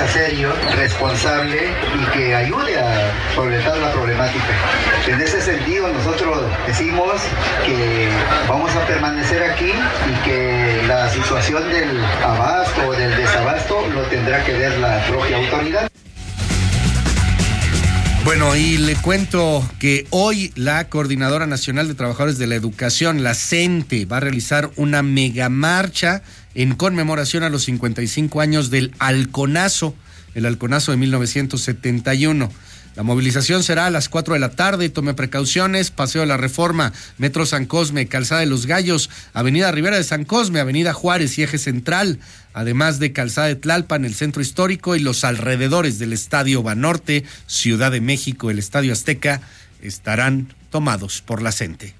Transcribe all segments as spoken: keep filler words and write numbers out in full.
empresa serio, responsable y que ayude a solventar la problemática. En ese sentido, nosotros decimos que vamos a permanecer aquí y que la situación del abasto o del desabasto lo tendrá que ver la propia autoridad. Bueno, y le cuento que hoy la Coordinadora Nacional de Trabajadores de la Educación, la CENTE, va a realizar una megamarcha en conmemoración a los cincuenta y cinco años del Halconazo, el Halconazo de mil novecientos setenta y uno. La movilización será a las cuatro de la tarde. Tome precauciones. Paseo de la Reforma, Metro San Cosme, Calzada de los Gallos, Avenida Rivera de San Cosme, Avenida Juárez y Eje Central, además de Calzada de Tlalpan, el Centro Histórico y los alrededores del Estadio Banorte, Ciudad de México, el Estadio Azteca, estarán tomados por la CENTE.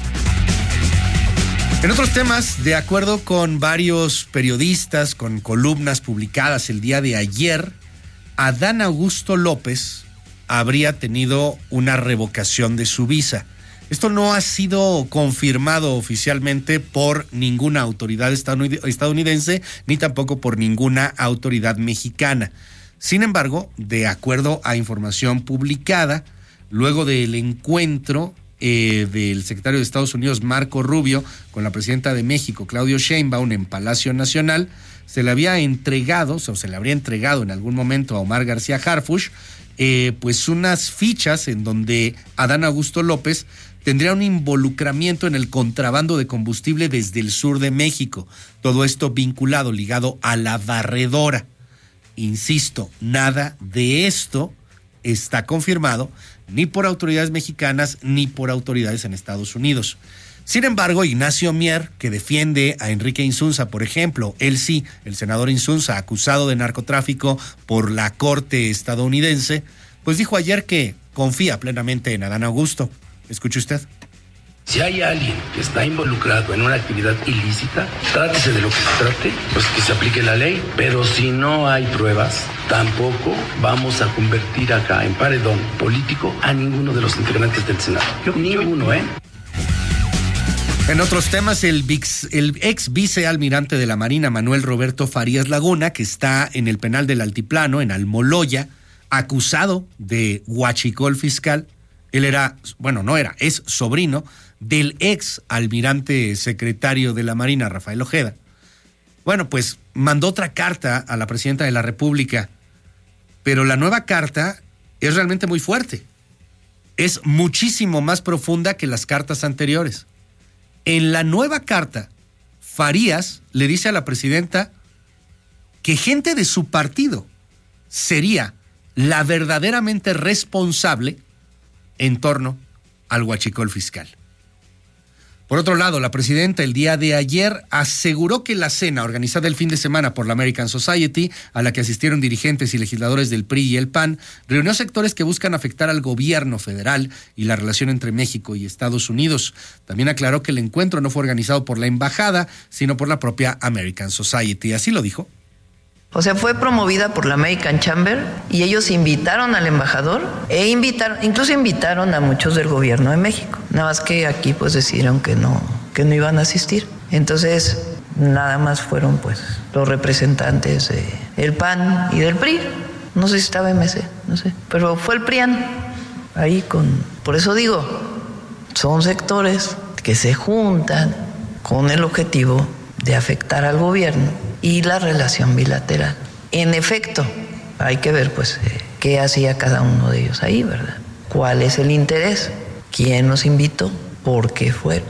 En otros temas, de acuerdo con varios periodistas, con columnas publicadas el día de ayer, Adán Augusto López habría tenido una revocación de su visa. Esto no ha sido confirmado oficialmente por ninguna autoridad estadounidense, ni tampoco por ninguna autoridad mexicana. Sin embargo, de acuerdo a información publicada, luego del encuentro eh, del secretario de Estados Unidos, Marco Rubio, con la presidenta de México, Claudia Sheinbaum, en Palacio Nacional, se le había entregado, o se le habría entregado en algún momento a Omar García Harfuch, Eh, pues unas fichas en donde Adán Augusto López tendría un involucramiento en el contrabando de combustible desde el sur de México. Todo esto vinculado, ligado a la barredora. Insisto, nada de esto está confirmado ni por autoridades mexicanas ni por autoridades en Estados Unidos. Sin embargo, Ignacio Mier, que defiende a Enrique Insunza, por ejemplo, él sí, el senador Insunza, acusado de narcotráfico por la corte estadounidense, pues dijo ayer que confía plenamente en Adán Augusto. Escuche usted. Si hay alguien que está involucrado en una actividad ilícita, trátese de lo que se trate, pues que se aplique la ley. Pero si no hay pruebas, tampoco vamos a convertir acá en paredón político a ninguno de los integrantes del Senado. Yo, ninguno, ¿eh? En otros temas, el, vix, el ex vicealmirante de la Marina, Manuel Roberto Farías Laguna, que está en el penal del Altiplano, en Almoloya, acusado de huachicol fiscal. Él era, bueno, no era, es sobrino del ex almirante secretario de la Marina, Rafael Ojeda. Bueno, pues mandó otra carta a la presidenta de la República, pero la nueva carta es realmente muy fuerte. Es muchísimo más profunda que las cartas anteriores. En la nueva carta, Farías le dice a la presidenta que gente de su partido sería la verdaderamente responsable en torno al huachicol fiscal. Por otro lado, la presidenta el día de ayer aseguró que la cena organizada el fin de semana por la American Society, a la que asistieron dirigentes y legisladores del P R I y el P A N, reunió sectores que buscan afectar al gobierno federal y la relación entre México y Estados Unidos. También aclaró que el encuentro no fue organizado por la embajada, sino por la propia American Society. Así lo dijo. O sea, fue promovida por la American Chamber y ellos invitaron al embajador e invitaron, incluso invitaron a muchos del gobierno de México. Nada más que aquí pues decidieron que no, que no iban a asistir. Entonces, nada más fueron pues los representantes del P A N y del P R I. No sé si estaba M C, no sé. Pero fue el P R I A N ahí con... Por eso digo, son sectores que se juntan con el objetivo de afectar al gobierno y la relación bilateral. En efecto, hay que ver pues eh, qué hacía cada uno de ellos ahí, ¿verdad? ¿Cuál es el interés? ¿Quién los invitó? ¿Por qué fueron?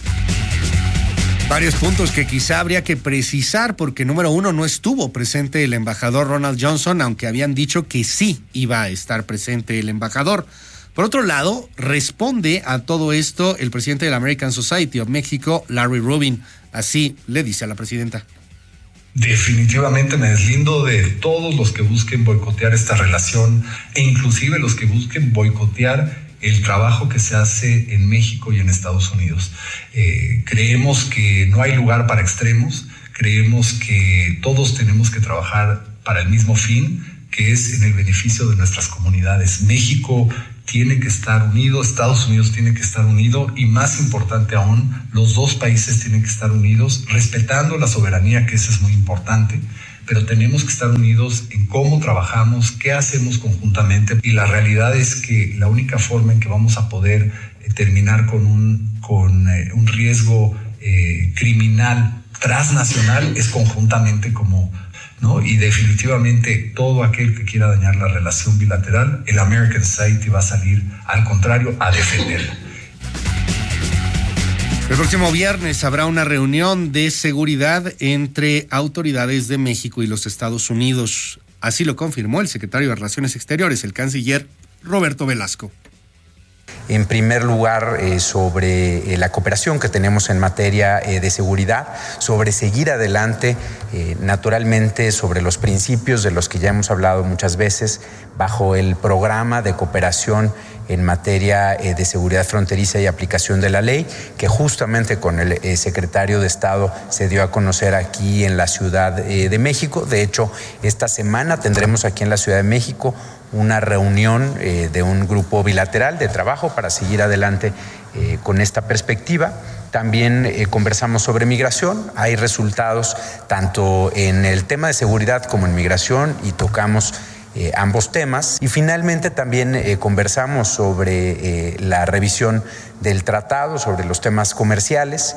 Varios puntos que quizá habría que precisar porque, número uno, no estuvo presente el embajador Ronald Johnson, aunque habían dicho que sí iba a estar presente el embajador. Por otro lado, responde a todo esto el presidente de la American Society of Mexico, Larry Rubin. Así le dice a la presidenta. Definitivamente me deslindo de todos los que busquen boicotear esta relación e inclusive los que busquen boicotear el trabajo que se hace en México y en Estados Unidos. Eh, creemos que no hay lugar para extremos, creemos que todos tenemos que trabajar para el mismo fin, que es en el beneficio de nuestras comunidades. México tiene que estar unido, Estados Unidos tiene que estar unido y, más importante aún, los dos países tienen que estar unidos, respetando la soberanía, que eso es muy importante, pero tenemos que estar unidos en cómo trabajamos, qué hacemos conjuntamente, y la realidad es que la única forma en que vamos a poder eh, terminar con un, con, eh, un riesgo eh, criminal transnacional es conjuntamente como, ¿no? Y definitivamente todo aquel que quiera dañar la relación bilateral, el American Society va a salir, al contrario, a defenderla. El próximo viernes habrá una reunión de seguridad entre autoridades de México y los Estados Unidos. Así lo confirmó el secretario de Relaciones Exteriores, el canciller Roberto Velasco. En primer lugar, eh, sobre eh, la cooperación que tenemos en materia eh, de seguridad, sobre seguir adelante, eh, naturalmente sobre los principios de los que ya hemos hablado muchas veces, bajo el programa de cooperación en materia eh, de seguridad fronteriza y aplicación de la ley, que justamente con el eh, secretario de Estado se dio a conocer aquí en la Ciudad eh, de México. De hecho, esta semana tendremos aquí en la Ciudad de México una reunión eh, de un grupo bilateral de trabajo para seguir adelante eh, con esta perspectiva. También eh, conversamos sobre migración. Hay resultados tanto en el tema de seguridad como en migración y tocamos eh, ambos temas. Y finalmente también eh, conversamos sobre eh, la revisión del tratado, sobre los temas comerciales.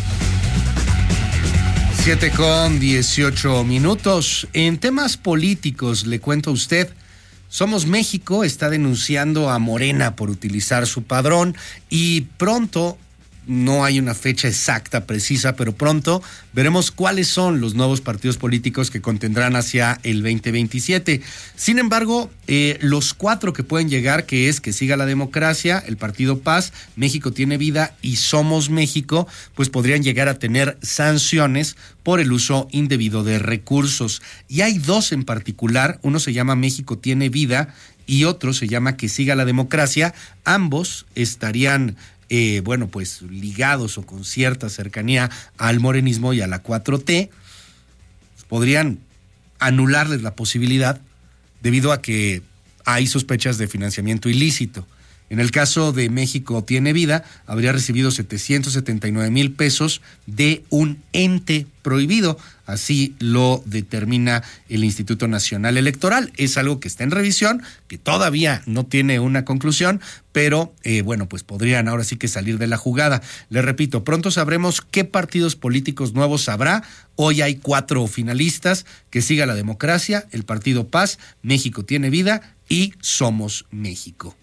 Siete con dieciocho minutos. En temas políticos, le cuento a usted, Somos México está denunciando a Morena por utilizar su padrón y pronto, no hay una fecha exacta, precisa, pero pronto veremos cuáles son los nuevos partidos políticos que contendrán hacia el veinte veintisiete. Sin embargo, eh, los cuatro que pueden llegar, que es Que Siga la Democracia, el Partido Paz, México Tiene Vida y Somos México, pues podrían llegar a tener sanciones por el uso indebido de recursos. Y hay dos en particular, uno se llama México Tiene Vida y otro se llama Que Siga la Democracia. Ambos estarían Eh, bueno, pues ligados o con cierta cercanía al morenismo y a la cuatro T, podrían anularles la posibilidad debido a que hay sospechas de financiamiento ilícito. En el caso de México Tiene Vida, habría recibido setecientos setenta y nueve mil pesos de un ente prohibido, así lo determina el Instituto Nacional Electoral. Es algo que está en revisión, que todavía no tiene una conclusión, pero eh, bueno, pues podrían ahora sí que salir de la jugada. Le repito, pronto sabremos qué partidos políticos nuevos habrá. Hoy hay cuatro finalistas: Que Siga la Democracia, el Partido Paz, México Tiene Vida y Somos México.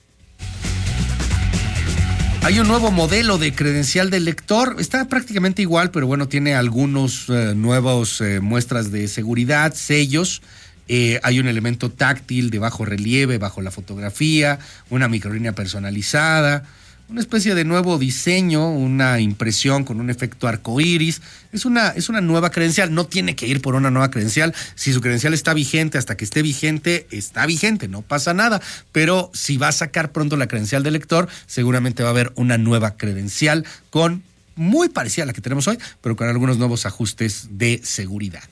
Hay un nuevo modelo de credencial del lector, está prácticamente igual, pero bueno, tiene algunos eh, nuevos eh, muestras de seguridad, sellos. Eh, hay un elemento táctil de bajo relieve, bajo la fotografía, una microlínea personalizada, una especie de nuevo diseño, una impresión con un efecto arcoíris. Es una, es una nueva credencial, no tiene que ir por una nueva credencial. Si su credencial está vigente, hasta que esté vigente, está vigente, no pasa nada. Pero si va a sacar pronto la credencial de lector, seguramente va a haber una nueva credencial con muy parecida a la que tenemos hoy, pero con algunos nuevos ajustes de seguridad.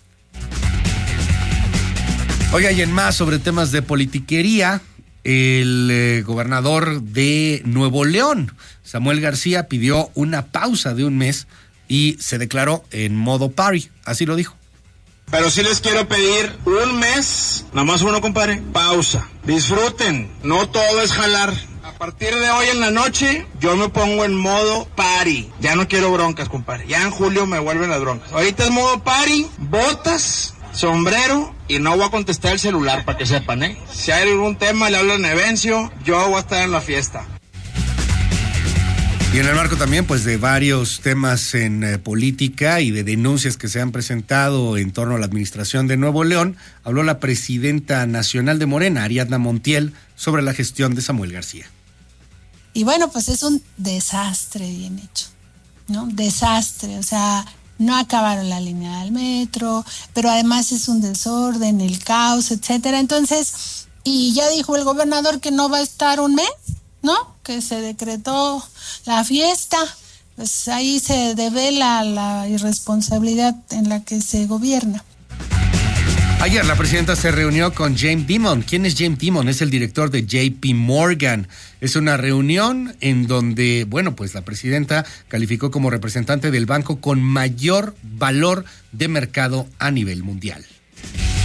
Oiga, y en más sobre temas de politiquería, el eh, gobernador de Nuevo León, Samuel García, pidió una pausa de un mes y se declaró en modo party, así lo dijo. Pero sí les quiero pedir un mes, nada más uno, compadre, pausa. Disfruten, no todo es jalar. A partir de hoy en la noche, yo me pongo en modo party. Ya no quiero broncas, compadre. Ya en julio me vuelven las broncas. Ahorita es modo party, botas, sombrero, y no voy a contestar el celular para que sepan, ¿eh? Si hay algún tema, le hablan a Evencio, yo voy a estar en la fiesta. Y en el marco también, pues, de varios temas en eh, política y de denuncias que se han presentado en torno a la administración de Nuevo León, habló la presidenta nacional de Morena, Ariadna Montiel, sobre la gestión de Samuel García. Y bueno, pues es un desastre bien hecho, ¿no? Desastre, o sea, no acabaron la línea del metro, pero además es un desorden, el caos, etcétera. Entonces, y ya dijo el gobernador que no va a estar un mes, ¿no? Que se decretó la fiesta. Pues ahí se devela la irresponsabilidad en la que se gobierna. Ayer la presidenta se reunió con Jamie Dimon. ¿Quién es Jamie Dimon? Es el director de J P Morgan. Es una reunión en donde, bueno, pues la presidenta calificó como representante del banco con mayor valor de mercado a nivel mundial.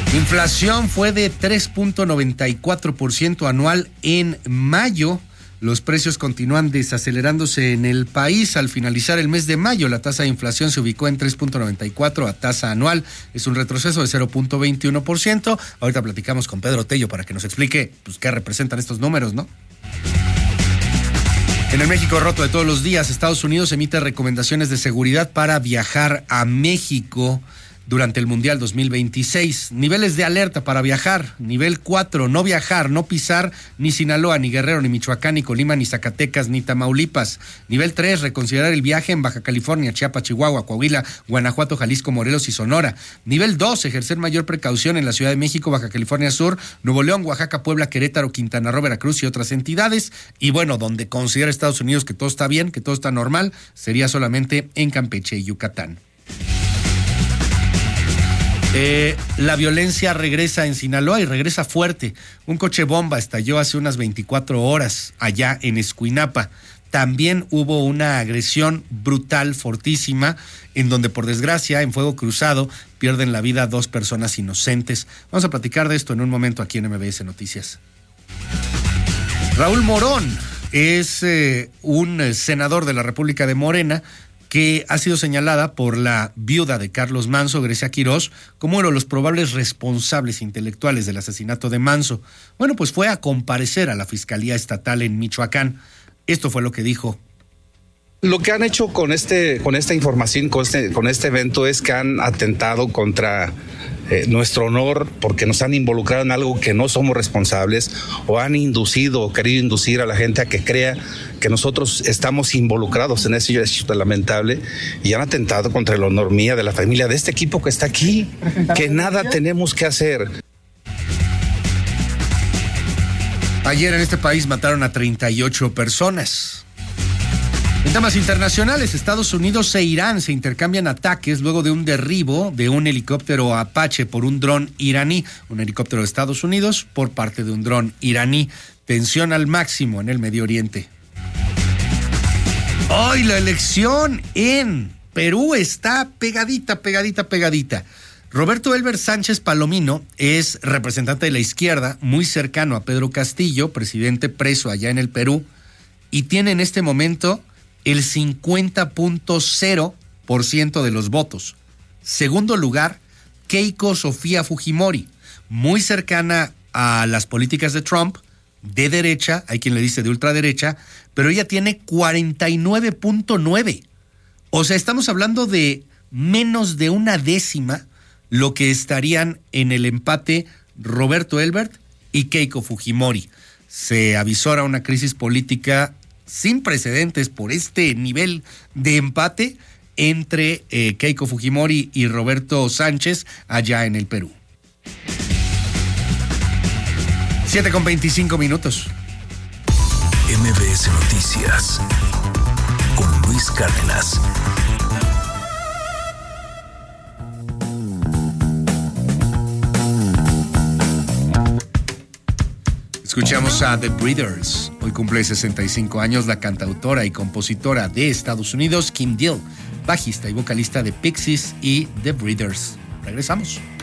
Inflación fue de tres punto noventa y cuatro por ciento anual en mayo. Los precios continúan desacelerándose en el país. Al finalizar el mes de mayo, la tasa de inflación se ubicó en tres punto noventa y cuatro a tasa anual. Es un retroceso de cero punto veintiuno por ciento. Ahorita platicamos con Pedro Tello para que nos explique pues, qué representan estos números, ¿no? En el México roto de todos los días, Estados Unidos emite recomendaciones de seguridad para viajar a México durante el Mundial dos mil veintiséis. Niveles de alerta para viajar. Nivel cuatro, no viajar, no pisar ni Sinaloa, ni Guerrero, ni Michoacán, ni Colima, ni Zacatecas, ni Tamaulipas. Nivel tres, reconsiderar el viaje en Baja California, Chiapas, Chihuahua, Coahuila, Guanajuato, Jalisco, Morelos y Sonora. Nivel dos, ejercer mayor precaución en la Ciudad de México, Baja California Sur, Nuevo León, Oaxaca, Puebla, Querétaro, Quintana Roo, Veracruz y otras entidades. Y bueno, donde considera Estados Unidos que todo está bien, que todo está normal, sería solamente en Campeche y Yucatán. Eh, la violencia regresa en Sinaloa y regresa fuerte. Un coche bomba estalló hace unas veinticuatro horas allá en Escuinapa. También hubo una agresión brutal, fortísima, en donde por desgracia, en fuego cruzado, pierden la vida dos personas inocentes. Vamos a platicar de esto en un momento aquí en M B S Noticias. Raúl Morón es eh, un senador de la República de Morena que ha sido señalada por la viuda de Carlos Manzo, Grecia Quirós, como uno de los probables responsables intelectuales del asesinato de Manzo. Bueno, pues fue a comparecer a la Fiscalía Estatal en Michoacán. Esto fue lo que dijo. Lo que han hecho con este, con esta información, con este, con este evento, es que han atentado contra eh, nuestro honor, porque nos han involucrado en algo que no somos responsables, o han inducido o querido inducir a la gente a que crea que nosotros estamos involucrados en ese hecho lamentable, y han atentado contra el honor mía, de la familia, de este equipo que está aquí, que nada tenemos que hacer. Ayer en este país mataron a treinta y ocho personas. En temas internacionales, Estados Unidos e Irán se intercambian ataques luego de un derribo de un helicóptero Apache por un dron iraní, un helicóptero de Estados Unidos por parte de un dron iraní. Tensión al máximo en el Medio Oriente. Hoy la elección en Perú está pegadita, pegadita, pegadita. Roberto Elbert Sánchez Palomino es representante de la izquierda, muy cercano a Pedro Castillo, presidente preso allá en el Perú, y tiene en este momento el cincuenta punto cero por ciento de los votos. Segundo lugar, Keiko Sofía Fujimori, muy cercana a las políticas de Trump, de derecha, hay quien le dice de ultraderecha, pero ella tiene cuarenta y nueve punto nueve. O sea, estamos hablando de menos de una décima lo que estarían en el empate Roberto Elbert y Keiko Fujimori. Se avisora una crisis política sin precedentes por este nivel de empate entre eh, Keiko Fujimori y Roberto Sánchez allá en el Perú. siete con veinticinco minutos. M B S Noticias con Luis Cárdenas. Escuchamos a The Breeders. Hoy cumple sesenta y cinco años la cantautora y compositora de Estados Unidos, Kim Deal, bajista y vocalista de Pixies y The Breeders. Regresamos.